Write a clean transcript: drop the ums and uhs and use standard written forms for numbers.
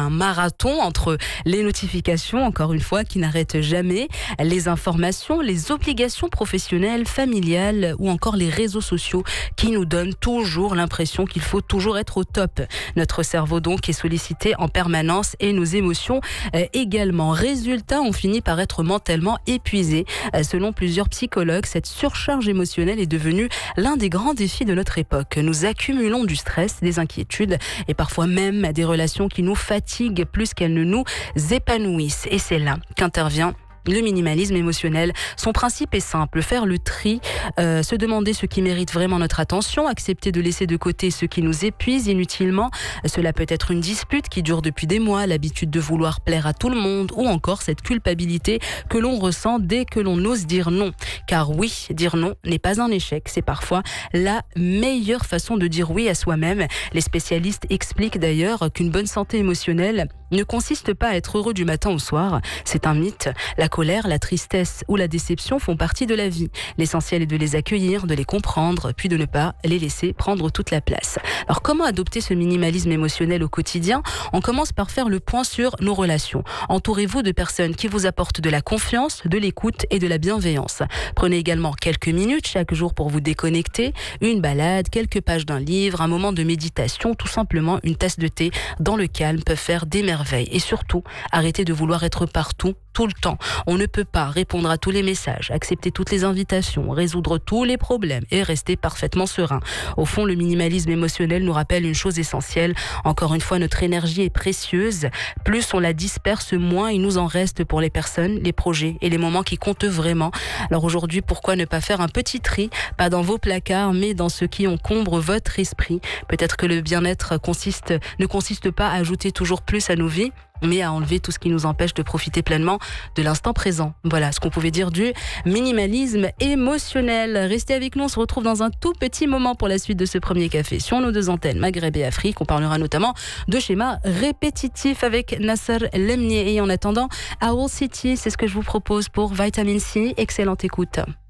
un marathon entre les notifications, encore une fois, qui n'arrêtent jamais, les informations, les obligations professionnelles, familiales ou encore les réseaux sociaux qui nous donnent toujours l'impression qu'il faut toujours être au top. Notre cerveau donc est sollicité en permanence et nos émotions également. Résultat, on finit par être mentalement épuisé. Selon plusieurs psychologues, cette surcharge émotionnelle est devenue l'un des grands défis de notre époque. Nous accumulons du stress, des inquiétudes et parfois même des relations qui nous fatiguent plus qu'elles ne nous épanouissent. Et c'est là qu'intervient le minimalisme émotionnel. Son principe est simple, faire le tri, se demander ce qui mérite vraiment notre attention, accepter de laisser de côté ce qui nous épuise inutilement. Cela peut être une dispute qui dure depuis des mois, l'habitude de vouloir plaire à tout le monde ou encore cette culpabilité que l'on ressent dès que l'on ose dire non. Car oui, dire non n'est pas un échec, c'est parfois la meilleure façon de dire oui à soi-même. Les spécialistes expliquent d'ailleurs qu'une bonne santé émotionnelle ne consiste pas à être heureux du matin au soir. C'est un mythe. La colère, la tristesse ou la déception font partie de la vie. L'essentiel est de les accueillir, de les comprendre, puis de ne pas les laisser prendre toute la place. Alors comment adopter ce minimalisme émotionnel au quotidien ? On commence par faire le point sur nos relations. Entourez-vous de personnes qui vous apportent de la confiance, de l'écoute et de la bienveillance. Prenez également quelques minutes chaque jour pour vous déconnecter. Une balade, quelques pages d'un livre, un moment de méditation, tout simplement une tasse de thé dans le calme peuvent faire des merveilles. Et surtout, arrêtez de vouloir être partout, tout le temps. On ne peut pas répondre à tous les messages, accepter toutes les invitations, résoudre tous les problèmes et rester parfaitement serein. Au fond, le minimalisme émotionnel nous rappelle une chose essentielle. Encore une fois, notre énergie est précieuse. Plus on la disperse, moins il nous en reste pour les personnes, les projets et les moments qui comptent vraiment. Alors aujourd'hui, pourquoi ne pas faire un petit tri, pas dans vos placards, mais dans ce qui encombre votre esprit. Peut-être que le bien-être ne consiste pas à ajouter toujours plus à nos vies, mais à enlever tout ce qui nous empêche de profiter pleinement de l'instant présent. Voilà ce qu'on pouvait dire du minimalisme émotionnel. Restez avec nous, on se retrouve dans un tout petit moment pour la suite de ce premier café sur nos deux antennes Maghreb et Afrique. On parlera notamment de schémas répétitifs avec Nasser Lemnier. Et en attendant, Owl City, c'est ce que je vous propose pour Vitamin C. Excellente écoute.